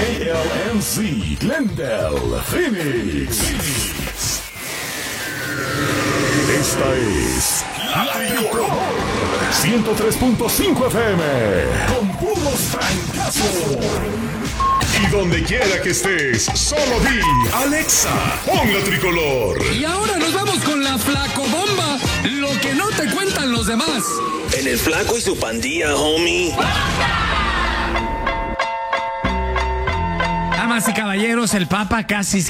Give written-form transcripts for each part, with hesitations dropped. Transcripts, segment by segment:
KLNC, Glendale, Phoenix. Esta es La Tricolor 103.5 FM con puros francazos. Y donde quiera que estés, solo di Alexa, pon La Tricolor. Y ahora nos vamos con la flacobomba, lo que no te cuentan los demás. En el Flaco y su pandilla, homie. Damas y caballeros, el Papa casi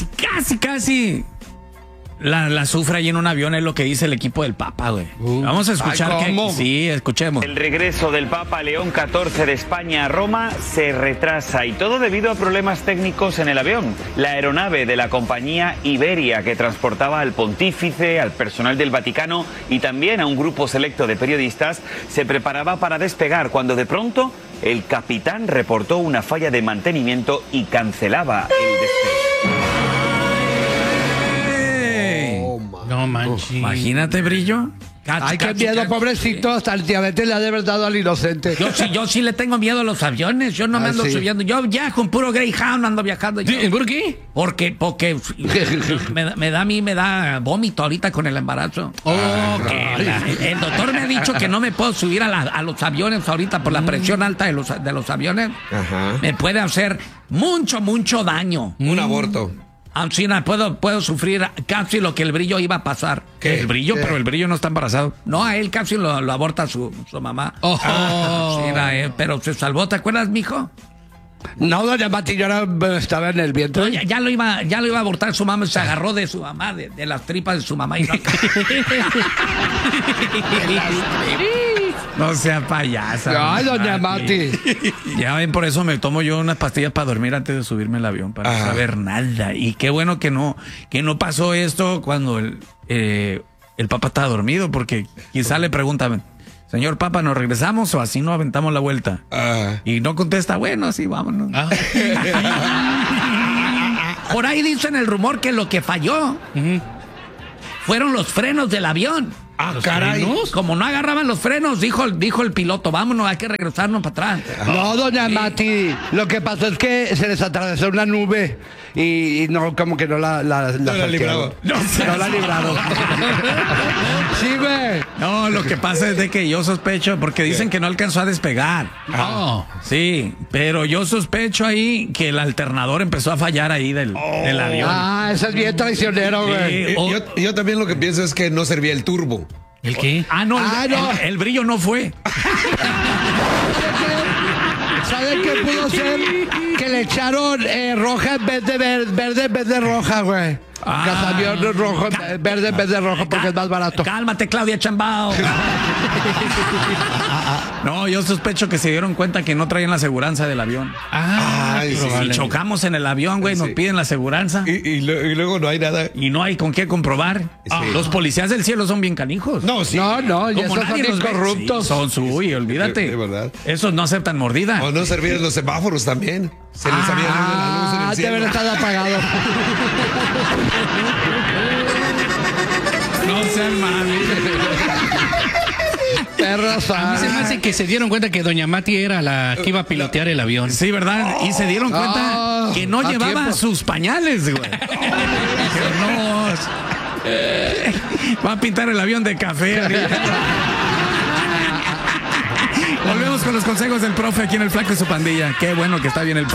la sufre ahí en un avión, es lo que dice el equipo del Papa, güey. Vamos a escuchar sí, escuchemos. El regreso del Papa León XIV de España a Roma se retrasa y todo debido a problemas técnicos en el avión. La aeronave de la compañía Iberia que transportaba al pontífice, al personal del Vaticano y también a un grupo selecto de periodistas se preparaba para despegar cuando de pronto el capitán reportó una falla de mantenimiento y cancelaba el despegue. No manches. Imagínate, Brillo. Ay, qué miedo, pobrecito. Hasta el diabetes le ha de haber dado al inocente. Yo sí le tengo miedo a los aviones. Yo no me ando subiendo. Yo viajo en puro Greyhound, ando viajando. ¿Por qué? Porque me da vómito ahorita con el embarazo. El doctor me ha dicho que no me puedo subir a los aviones ahorita por la presión alta de los aviones. Ajá. Me puede hacer mucho daño. Un aborto. Ancina, puedo sufrir casi lo que el Brillo iba a pasar. ¿Qué? El Brillo, pero el Brillo no está embarazado. No, a él casi lo aborta su mamá. Ancina, pero se salvó, ¿te acuerdas, mijo? No, doña Mati, yo estaba en el vientre. No, ya lo iba a abortar su mamá, se agarró de su mamá, de las tripas de su mamá. Y no sea payasa. Ay, doña Mati. Ya ven, por eso me tomo yo unas pastillas para dormir antes de subirme al avión, para no saber nada. Y qué bueno que no pasó esto cuando el Papa estaba dormido, porque quizá le preguntan: señor Papa, ¿nos regresamos o así no aventamos la vuelta? Y no contesta, bueno, sí, vámonos. Por ahí dicen el rumor que lo que falló fueron los frenos del avión. Caray. ¿Frenos? Como no agarraban los frenos, dijo el piloto, vámonos, hay que regresarnos para atrás. No, doña Mati, lo que pasó es que se les atravesó una nube y no, como que no la libraron. No la libraron. Sí, güey. No, lo que pasa es de que yo sospecho, porque dicen que no alcanzó a despegar. Sí, pero yo sospecho ahí que el alternador empezó a fallar ahí del avión. Eso es bien traicionero, güey. Yo también lo que pienso es que no servía el turbo. ¿El qué? No. El Brillo no fue. ¿Sabe qué pudo ser? Que le echaron roja en vez de verde en vez de roja, güey. Casabión rojo, verde en vez de rojo, porque es más barato. Cálmate, Claudia Chambao. No, yo sospecho que se dieron cuenta que no traían la aseguranza del avión. Y chocamos en el avión, güey, nos piden la aseguranza. Y luego no hay nada. Y no hay con qué comprobar. Los policías del cielo son bien canijos. No, y esos son bien corruptos. Sí, son olvídate. De verdad. Esos no aceptan mordida. O no servían los semáforos también. Se les había ido la luz en el cielo. Deben estar apagados. No sean malos. Perros. A mí se me hace que se dieron cuenta que doña Mati era la que iba a pilotear el avión. Sí, ¿verdad? Y se dieron cuenta que no llevaba sus pañales, güey. Va a pintar el avión de café. Volvemos con los consejos del profe aquí en el Flaco y su pandilla. Qué bueno que está bien el